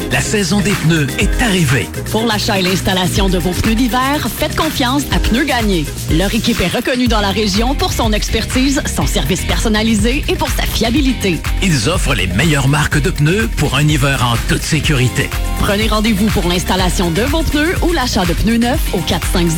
La saison des pneus est arrivée. Pour l'achat et l'installation de vos pneus d'hiver, faites confiance à Pneus Gagné. Leur équipe est reconnue dans la région pour son expertise, son service personnalisé et pour sa fiabilité. Ils offrent les meilleures marques de pneus pour un hiver en toute sécurité. Prenez rendez-vous pour l'installation de vos pneus ou l'achat de pneus neufs au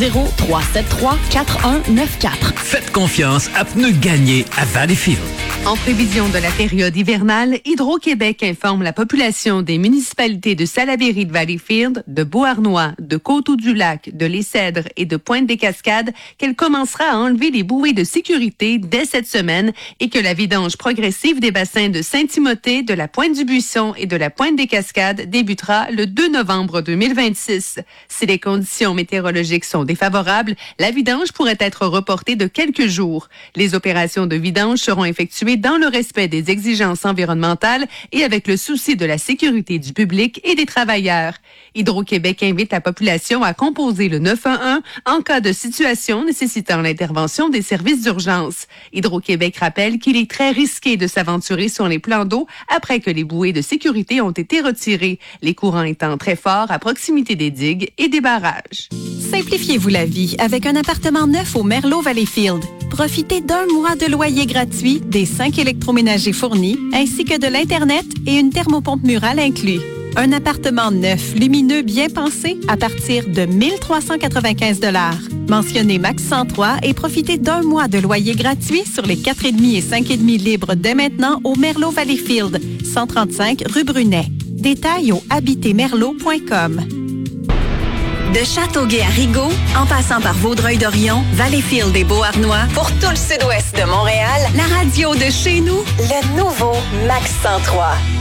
450-373-4194. Faites confiance à Pneus Gagné à Valleyfield. En prévision de la période hivernale, Hydro-Québec informe la population des municipalités de Salaberry de Valleyfield, de Beauharnois, de Coteau-du-Lac, de Les-Cèdres et de Pointe-des-Cascades qu'elle commencera à enlever les bouées de sécurité dès cette semaine et que la vidange progressive des bassins de Saint-Timothée, de la Pointe-du-Buisson et de la Pointe-des-Cascades débutera le 2 novembre 2026. Si les conditions météorologiques sont défavorables, la vidange pourrait être reportée de quelques jours. Les opérations de vidange seront effectuées dans le respect des exigences environnementales et avec le souci de la sécurité du public et des travailleurs. Hydro-Québec invite la population à composer le 911 en cas de situation nécessitant l'intervention des services d'urgence. Hydro-Québec rappelle qu'il est très risqué de s'aventurer sur les plans d'eau après que les bouées de sécurité ont été retirées, les courants étant très forts à proximité des digues et des barrages. Simplifiez-vous la vie avec un appartement neuf au Merlot Valleyfield. Profitez d'un mois de loyer gratuit, des 5 électroménagers fournis, ainsi que de l'Internet et une thermopompe murale inclus. Un appartement neuf, lumineux, bien pensé à partir de 1 395 $. Mentionnez Max 103 et profitez d'un mois de loyer gratuit sur les 4,5 et 5,5 libres dès maintenant au Merlot Valleyfield, 135 rue Brunet. Détails au habitermerlot.com. De Châteauguay à Rigaud, en passant par Vaudreuil-Dorion, Valleyfield et Beauharnois, pour tout le sud-ouest de Montréal, la radio de chez nous, le nouveau Max 103.